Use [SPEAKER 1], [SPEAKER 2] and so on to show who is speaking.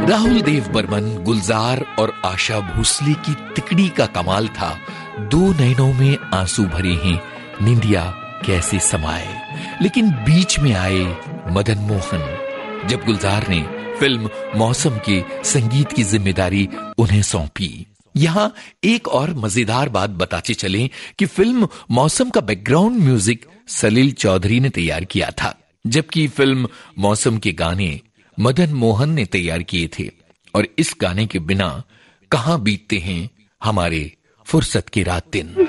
[SPEAKER 1] राहुल देव बर्मन, गुलजार और आशा भोसले की तिकड़ी का कमाल था। दो नैनों में आंसू भरे हैं, निंदिया कैसे समाए। लेकिन बीच में आए मदन मोहन, जब गुलजार ने फिल्म मौसम के संगीत की जिम्मेदारी उन्हें सौंपी। यहां एक और मजेदार बात बताते चलें कि फिल्म मौसम का बैकग्राउंड म्यूजिक सलील चौधरी ने तैयार किया था, जबकि फिल्म मौसम के गाने मदन मोहन ने तैयार किए थे। और इस गाने के बिना कहां बीतते हैं हमारे फुर्सत के रात दिन।